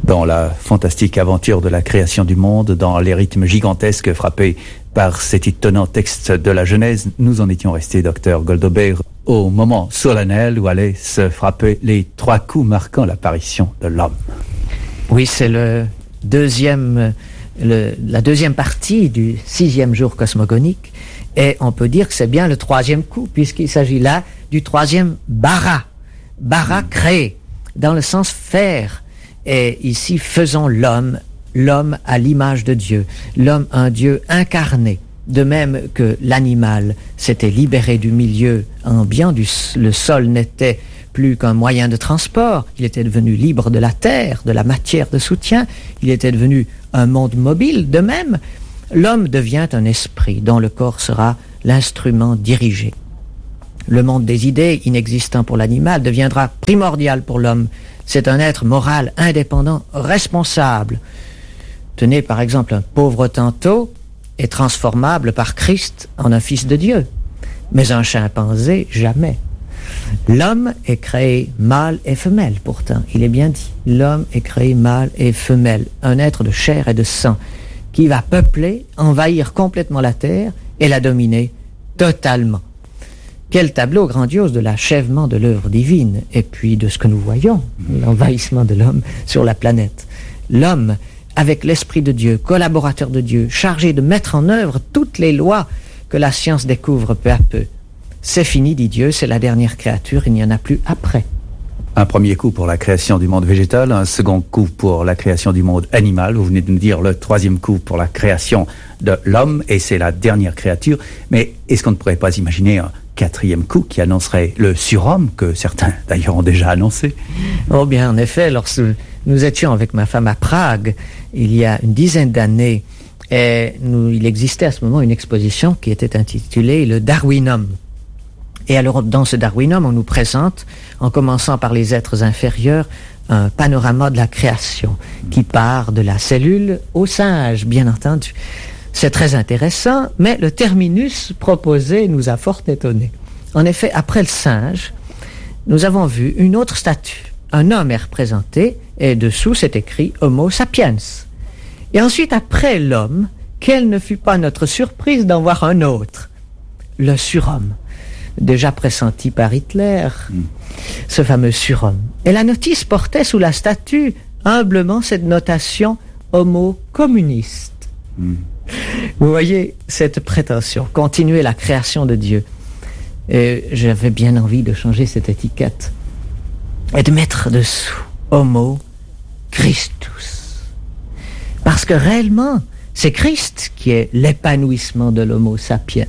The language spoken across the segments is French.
Dans la fantastique aventure de la création du monde, dans les rythmes gigantesques frappés par cet étonnant texte de la Genèse, nous en étions restés, docteur Goldobert, au moment solennel où allaient se frapper les 3 coups marquant l'apparition de l'homme. Oui, c'est la deuxième partie du 6e jour cosmogonique, et on peut dire que c'est bien le 3e coup, puisqu'il s'agit là du 3e bara. Bara créé, dans le sens faire. Et ici, faisons l'homme à l'image de Dieu, l'homme un Dieu incarné, de même que l'animal s'était libéré du milieu ambiant, le sol n'était plus qu'un moyen de transport, il était devenu libre de la terre, de la matière de soutien, il était devenu un monde mobile, de même, l'homme devient un esprit dont le corps sera l'instrument dirigé. Le monde des idées, inexistant pour l'animal, deviendra primordial pour l'homme. C'est un être moral, indépendant, responsable. Tenez par exemple un pauvre tantôt est transformable par Christ en un fils de Dieu. Mais un chimpanzé, jamais. L'homme est créé mâle et femelle, pourtant, il est bien dit. L'homme est créé mâle et femelle, un être de chair et de sang, qui va peupler, envahir complètement la terre et la dominer totalement. Quel tableau grandiose de l'achèvement de l'œuvre divine, et puis de ce que nous voyons, l'envahissement de l'homme sur la planète. L'homme, avec l'Esprit de Dieu, collaborateur de Dieu, chargé de mettre en œuvre toutes les lois que la science découvre peu à peu. C'est fini, dit Dieu, c'est la dernière créature, il n'y en a plus après. Un premier coup pour la création du monde végétal, un second coup pour la création du monde animal, vous venez de nous dire le 3e coup pour la création de l'homme, et c'est la dernière créature, mais est-ce qu'on ne pourrait pas imaginer un 4e coup qui annoncerait le surhomme, que certains d'ailleurs ont déjà annoncé? Oh bien, en effet, lorsque nous étions avec ma femme à Prague, il y a une dizaine d'années, il existait à ce moment une exposition qui était intitulée « Le Darwinum ». Et alors, dans ce Darwinum, on nous présente, en commençant par les êtres inférieurs, un panorama de la création qui part de la cellule au singe, bien entendu. C'est très intéressant, mais le terminus proposé nous a fort étonnés. En effet, après le singe, nous avons vu une autre statue. Un homme est représenté, et dessous c'est écrit « Homo sapiens ». Et ensuite, après l'homme, quelle ne fut pas notre surprise d'en voir un autre, le surhomme, déjà pressenti par Hitler, ce fameux surhomme. Et la notice portait sous la statue humblement cette notation « Homo communiste ». Vous voyez cette prétention, continuer la création de Dieu. Et j'avais bien envie de changer cette étiquette et de mettre dessous Homo Christus. Parce que réellement, c'est Christ qui est l'épanouissement de l'Homo sapiens.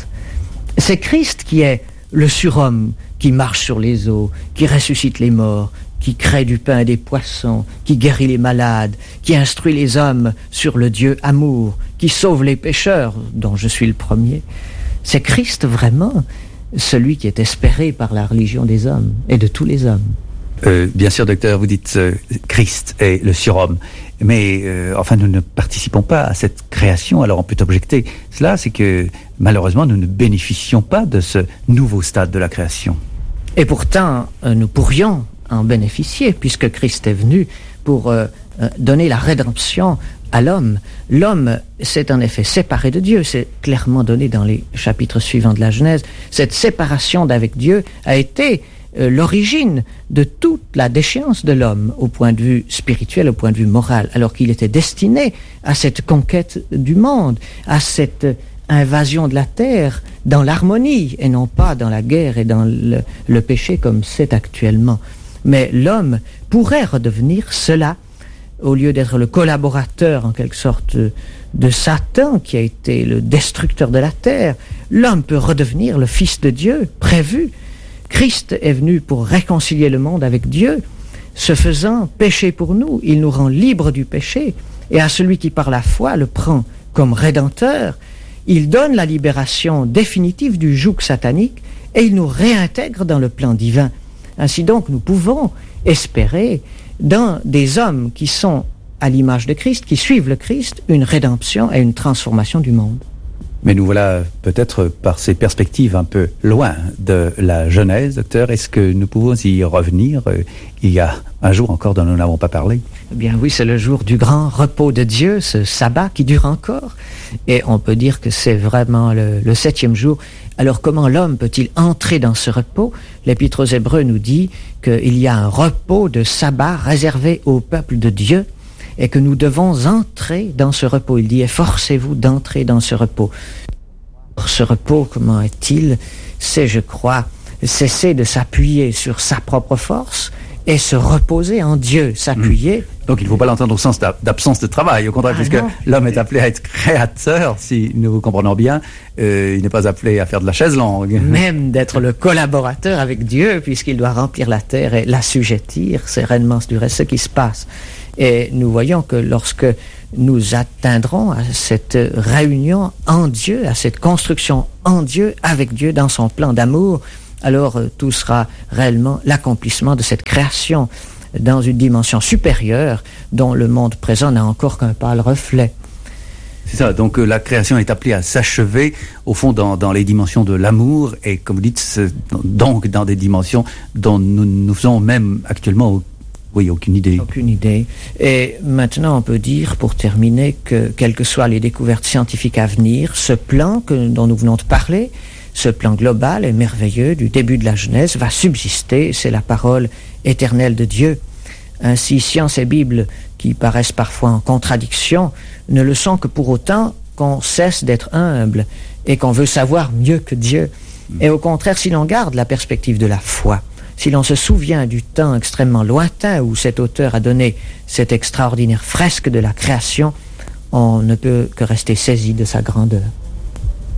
C'est Christ qui est le surhomme qui marche sur les eaux, qui ressuscite les morts, qui crée du pain et des poissons, qui guérit les malades, qui instruit les hommes sur le Dieu amour, qui sauve les pécheurs, dont je suis le premier. C'est Christ vraiment, celui qui est espéré par la religion des hommes et de tous les hommes. Bien sûr, docteur, vous dites Christ est le surhomme, mais enfin nous ne participons pas à cette création, alors on peut objecter cela, c'est que malheureusement nous ne bénéficions pas de ce nouveau stade de la création. Et pourtant, nous pourrions en bénéficier, puisque Christ est venu pour donner la rédemption à l'homme. L'homme s'est en effet séparé de Dieu, c'est clairement donné dans les chapitres suivants de la Genèse. Cette séparation d'avec Dieu a été l'origine de toute la déchéance de l'homme au point de vue spirituel, au point de vue moral, alors qu'il était destiné à cette conquête du monde, à cette invasion de la terre dans l'harmonie et non pas dans la guerre et dans le péché comme c'est actuellement. Mais l'homme pourrait redevenir cela, au lieu d'être le collaborateur en quelque sorte de Satan qui a été le destructeur de la terre. L'homme peut redevenir le Fils de Dieu prévu. Christ est venu pour réconcilier le monde avec Dieu. Ce faisant, péché pour nous, il nous rend libres du péché, et à celui qui par la foi le prend comme rédempteur, il donne la libération définitive du joug satanique et il nous réintègre dans le plan divin. Ainsi donc, nous pouvons espérer dans des hommes qui sont à l'image de Christ, qui suivent le Christ, une rédemption et une transformation du monde. Mais nous voilà peut-être par ces perspectives un peu loin de la Genèse, docteur. Est-ce que nous pouvons y revenir? Il y a un jour encore dont nous n'avons pas parlé. Eh bien oui, c'est le jour du grand repos de Dieu, ce sabbat qui dure encore. Et on peut dire que c'est vraiment le 7e jour. Alors comment l'homme peut-il entrer dans ce repos? L'Épître aux Hébreux nous dit qu'il y a un repos de sabbat réservé au peuple de Dieu et que nous devons entrer dans ce repos. Il dit « Efforcez-vous d'entrer dans ce repos ». Ce repos, comment est-il? C'est, je crois, cesser de s'appuyer sur sa propre force et se reposer en Dieu, s'appuyer. Donc il ne faut pas l'entendre au sens d'absence de travail, au contraire, puisque l'homme est appelé à être créateur, si nous vous comprenons bien, il n'est pas appelé à faire de la chaise longue. Même d'être le collaborateur avec Dieu, puisqu'il doit remplir la terre et l'assujettir, sereinement, c'est du reste ce qui se passe. Et nous voyons que lorsque nous atteindrons à cette réunion en Dieu, à cette construction en Dieu, avec Dieu, dans son plan d'amour, alors tout sera réellement l'accomplissement de cette création dans une dimension supérieure dont le monde présent n'a encore qu'un pâle reflet. C'est ça, donc la création est appelée à s'achever au fond dans les dimensions de l'amour et comme vous dites, donc dans des dimensions dont nous faisons même actuellement aucune idée. Aucune idée. Et maintenant on peut dire, pour terminer, que quelles que soient les découvertes scientifiques à venir, ce plan dont nous venons de parler, ce plan global et merveilleux du début de la Genèse va subsister, c'est la parole éternelle de Dieu. Ainsi, science et Bible, qui paraissent parfois en contradiction, ne le sont que pour autant qu'on cesse d'être humble et qu'on veut savoir mieux que Dieu. Et au contraire, si l'on garde la perspective de la foi, si l'on se souvient du temps extrêmement lointain où cet auteur a donné cette extraordinaire fresque de la création, on ne peut que rester saisi de sa grandeur.